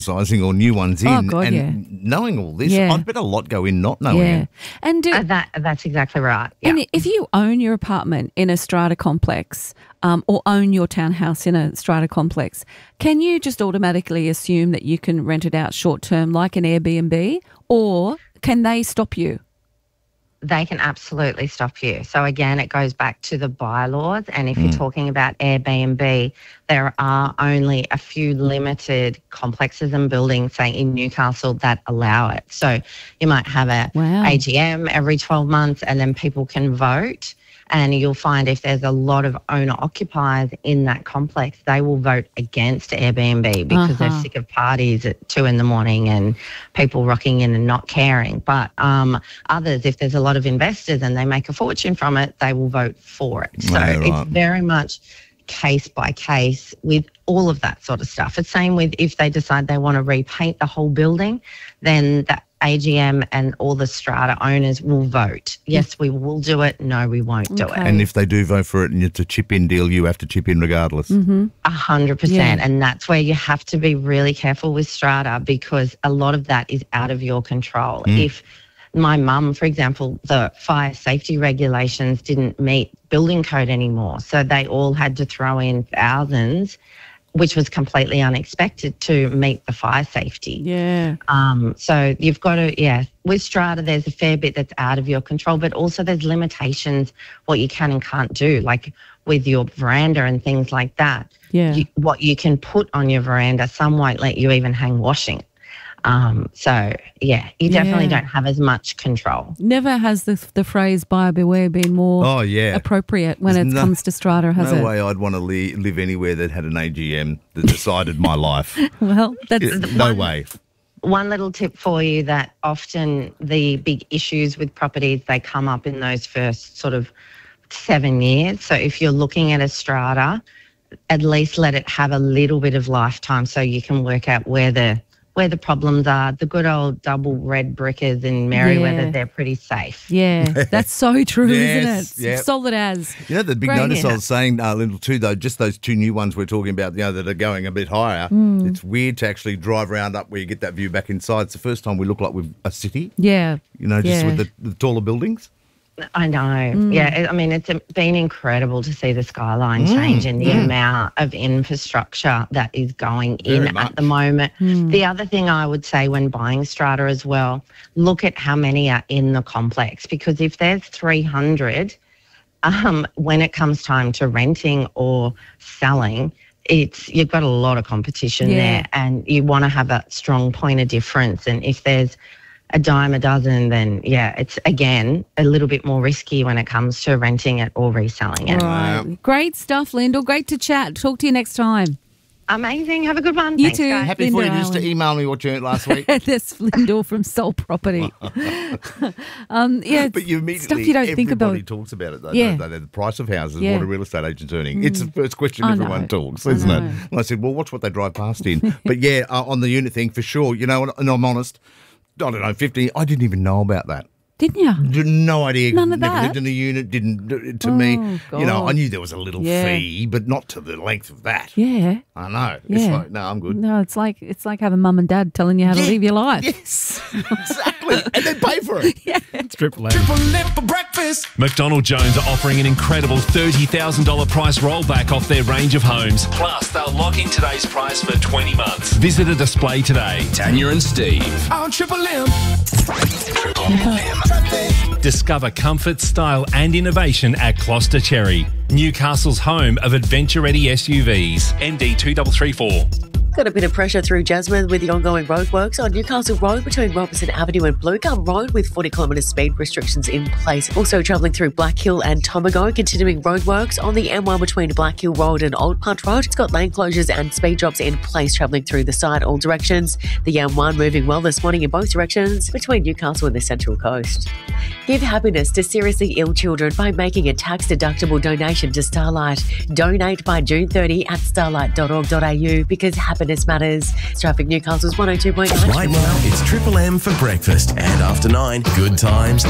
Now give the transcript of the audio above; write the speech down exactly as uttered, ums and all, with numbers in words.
sizing or new ones in, Oh, God, and yeah. knowing all this, Yeah. I'd bet a lot go in not knowing Yeah. it. And do, Uh, that that's exactly right. Yeah. And if you own your apartment in a strata complex um, or own your townhouse in a strata complex, can you just automatically assume that you can rent it out short term like an Airbnb, or can they stop you? They can absolutely stop you. So again, it goes back to the bylaws. And if you're talking about Airbnb, there are only a few limited complexes and buildings, say in Newcastle, that allow it. So you might have a Wow. A G M every twelve months, and then people can vote. And you'll find if there's a lot of owner-occupiers in that complex, they will vote against Airbnb because Uh-huh. they're sick of parties at two in the morning and people rocking in and not caring. But um, others, if there's a lot of investors and they make a fortune from it, they will vote for it. So Yeah, right. it's very much case by case with all of that sort of stuff. It's same with if they decide they want to repaint the whole building, then the A G M and all the strata owners will vote. Yes, we will do it. No, we won't do Okay. it. And if they do vote for it and it's a chip-in deal, you have to chip in regardless. Mm-hmm. A hundred percent. Yeah. And that's where you have to be really careful with strata, because a lot of that is out of your control. If my mum, for example, the fire safety regulations didn't meet building code anymore, so they all had to throw in thousands, which was completely unexpected to meet the fire safety. Yeah. Um, so you've got to, yeah, with strata, there's a fair bit that's out of your control, but also there's limitations what you can and can't do, like with your veranda and things like that. Yeah. You, what you can put on your veranda, some won't let you even hang washing. Um, so, yeah, you definitely Yeah. don't have as much control. Never has the the phrase buyer beware been more Oh, yeah. appropriate when There's it no- comes to strata, has no it? way I'd want to li- live anywhere that had an A G M that decided my life. Well, that's Yeah, no way. One little tip for you, that often the big issues with properties, they come up in those first sort of seven years. So if you're looking at a strata, at least let it have a little bit of lifetime so you can work out where the where the problems are. The good old double red brickers in Merriweather, Yeah. they're pretty safe. yeah, that's so true, Yes, isn't it? yep. Solid as. You know, the big Great. notice I Yeah. was saying, uh, little too, though, just those two new ones we're talking about, you know, that are going a bit higher. Hmm. It's weird to actually drive around up where you get that view back inside. It's the first time we look like we're a city, Yeah. you know, just Yeah. with the, the taller buildings. I know. Mm. Yeah, it- I mean, it's been incredible to see the skyline change and the amount of infrastructure that is going Very in much. at the moment. Mm. The other thing I would say when buying strata as well, look at how many are in the complex, because if there's three hundred, um, when it comes time to renting or selling, it's you've got a lot of competition Yeah. there, and you want to have a strong point of difference. And if there's a dime a dozen, then yeah, it's again a little bit more risky when it comes to renting it or reselling it. All right. Great stuff, Lyndall. Great to chat. Talk to you next time. Amazing. Have a good one. You Thanks, too. guys. Happy for you Linda just to Allen. email me what you earned last week. That's Lyndall from Soul Property. um, yeah, But you immediately, stuff you don't think everybody about. talks about it, though. Yeah. don't they? The price of houses, Yeah. what are real estate agents earning? It's the first question I everyone know. talks, I isn't it? know. And I said, well, watch what they drive past in. But yeah, uh, on the unit thing, for sure. You know, and, and I'm honest, I don't know, fifty, I didn't even know about that. Didn't you? Did- No idea. None of Never that? lived in a unit. Didn't to me. Oh, You know, I God. knew there was a little Yeah. fee, but not to the length of that. Yeah. I know. It's Yeah. like, no, I'm good. No, it's like it's like having mum and dad telling you how to Yeah. live your life. Yes, exactly, and then pay for it. It's Triple M. Triple M for breakfast. McDonald Jones are offering an incredible thirty thousand dollars price rollback off their range of homes. Plus, they'll lock in today's price for twenty months. Visit a display today. Tanya and Steve. On Triple M. Triple M. Discover comfort, style and innovation at Gloucester Cherry, Newcastle's home of adventure-ready S U Vs. N D two three three four. Got a bit of pressure through Jasmine with the ongoing roadworks on Newcastle Road between Robertson Avenue and Blue Gum Road with forty kilometre speed restrictions in place. Also travelling through Black Hill and Tomago, continuing roadworks on the M one between Black Hill Road and Old Punt Road. It's got lane closures and speed drops in place travelling through the side all directions. The M one moving well this morning in both directions between Newcastle and the Central Coast. Give happiness to seriously ill children by making a tax-deductible donation to Starlight. Donate by June thirtieth at starlight dot org dot a u because happiness matters. Traffic Newcastle's one oh two point nine. Right now, it's Triple M for breakfast. And after nine, good times